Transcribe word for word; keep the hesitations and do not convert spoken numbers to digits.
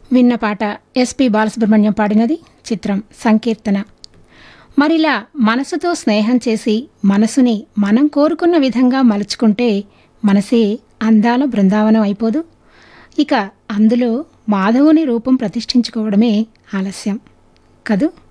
విన్న పాట ఎస్పి బాలసుబ్రహ్మణ్యం పాడినది. చిత్రం సంకీర్తన. మరిలా మనసుతో స్నేహం చేసి మనసుని మనం కోరుకున్న విధంగా మలుచుకుంటే మనసే అందాల బృందావనం అయిపోదు. ఇక అందులో మాధవుని రూపం ప్రతిష్ఠించుకోవడమే ఆలస్యం కదూ.